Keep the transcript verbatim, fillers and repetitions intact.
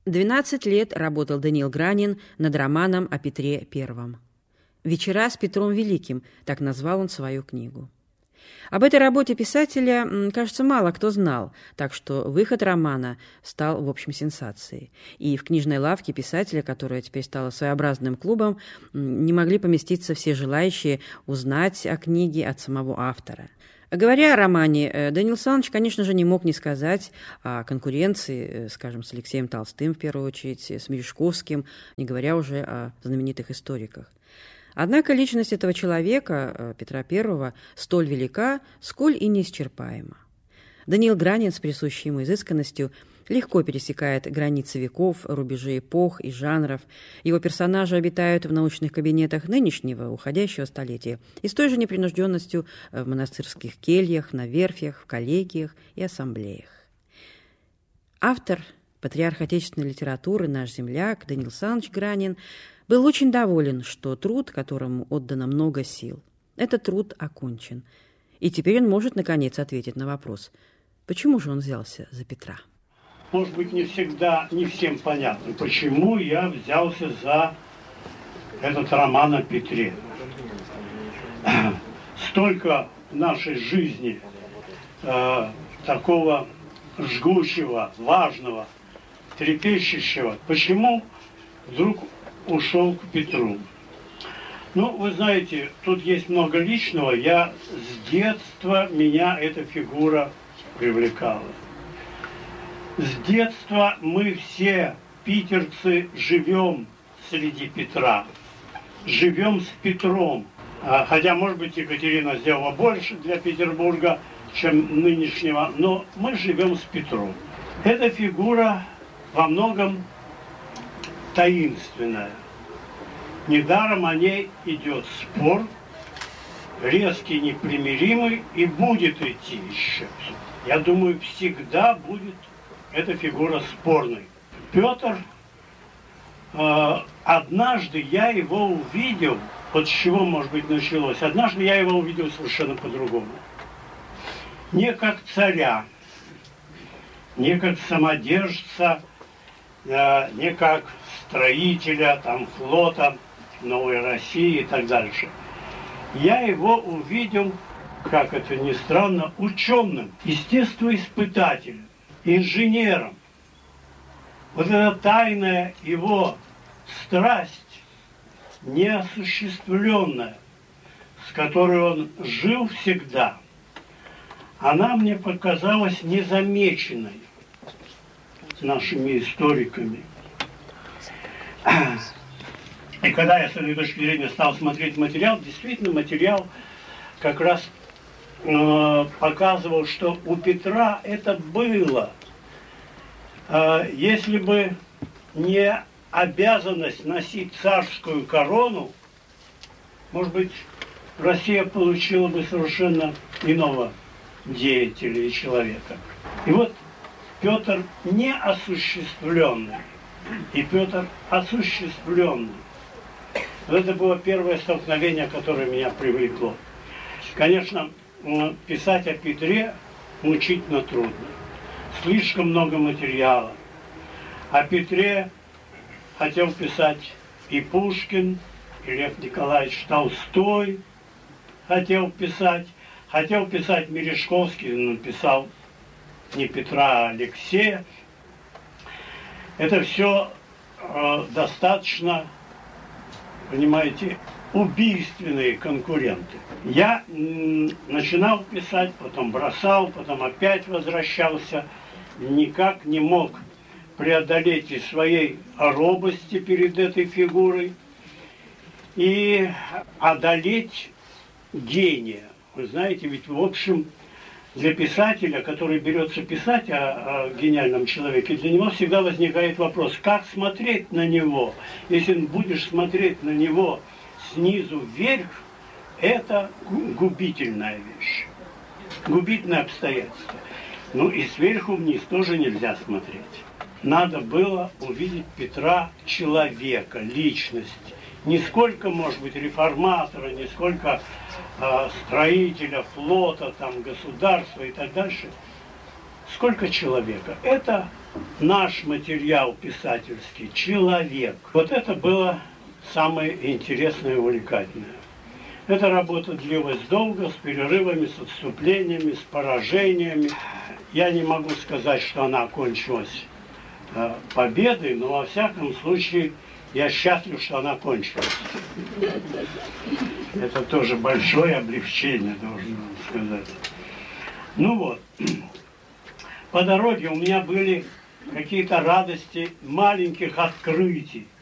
двенадцать лет работал Даниил Гранин над романом о Петре Первом. «Вечера с Петром Великим» – так назвал он свою книгу. Об этой работе писателя, кажется, мало кто знал, так что выход романа стал, в общем, сенсацией. И в книжной лавке писателя, которая теперь стала своеобразным клубом, не могли поместиться все желающие узнать о книге от самого автора. Говоря о романе, Даниил Александрович, конечно же, не мог не сказать о конкуренции, скажем, с Алексеем Толстым, в первую очередь, с Мережковским, не говоря уже о знаменитых историках. Однако личность этого человека, Петра Первого, столь велика, сколь и неисчерпаема. Даниил Гранин с присущей ему изысканностью легко пересекает границы веков, рубежи эпох и жанров. Его персонажи обитают в научных кабинетах нынешнего, уходящего столетия и с той же непринужденностью в монастырских кельях, на верфях, в коллегиях и ассамблеях. Автор, патриарх отечественной литературы, наш земляк Даниил Александрович Гранин, был очень доволен, что труд, которому отдано много сил, этот труд окончен. И теперь он может, наконец, ответить на вопрос, почему же он взялся за Петра. Может быть, не всегда, не всем понятно, почему я взялся за этот роман о Петре. Столько в нашей жизни э, такого жгучего, важного, трепещущего. Почему вдруг ушел к Петру? Ну, вы знаете, тут есть много личного. Я с детства, меня эта фигура привлекала. С детства мы все, питерцы, живем среди Петра. Живем с Петром. Хотя, может быть, Екатерина сделала больше для Петербурга, чем нынешнего, но мы живем с Петром. Эта фигура во многом таинственная. Недаром о ней идет спор, резкий, непримиримый, и будет идти еще. Я думаю, всегда будет эта фигура спорной. Петр, э, однажды я его увидел, вот с чего, может быть, началось, однажды я его увидел совершенно по-другому. Не как царя, не как самодержца, э, не как строителя там, флота Новой России и так дальше. Я его увидел, как это ни странно, ученым, естествоиспытателем, инженером. Вот эта тайная его страсть, неосуществленная, с которой он жил всегда, она мне показалась незамеченной нашими историками. И когда я с этой точки зрения стал смотреть материал, действительно материал как раз э, показывал, что у Петра это было. Э, если бы не обязанность носить царскую корону, может быть, Россия получила бы совершенно иного деятеля и человека. И вот Петр неосуществленный, и Петр осуществленный. Это было первое столкновение, которое меня привлекло. Конечно, писать о Петре мучительно трудно. Слишком много материала. О Петре хотел писать и Пушкин, и Лев Николаевич Толстой хотел писать. Хотел писать Мережковский, но написал не Петра, а Алексея. Это все э, достаточно, понимаете, убийственные конкуренты. Я м, начинал писать, потом бросал, потом опять возвращался. Никак не мог преодолеть и своей робости перед этой фигурой и одолеть гения. Вы знаете, ведь в общем для писателя, который берется писать о, о гениальном человеке, для него всегда возникает вопрос, как смотреть на него. Если будешь смотреть на него снизу вверх, это губительная вещь, губительное обстоятельство. Ну и сверху вниз тоже нельзя смотреть. Надо было увидеть Петра человека, личность. Не сколько, может быть, реформатора, не сколько э, строителя, флота, там, государства и так дальше. Сколько человека. Это наш материал писательский «Человек». Вот это было самое интересное и увлекательное. Эта работа длилась долго, с перерывами, с отступлениями, с поражениями. Я не могу сказать, что она окончилась э, победой, но во всяком случае я счастлив, что она кончилась. Это тоже большое облегчение, должен вам сказать. Ну вот, по дороге у меня были какие-то радости маленьких открытий.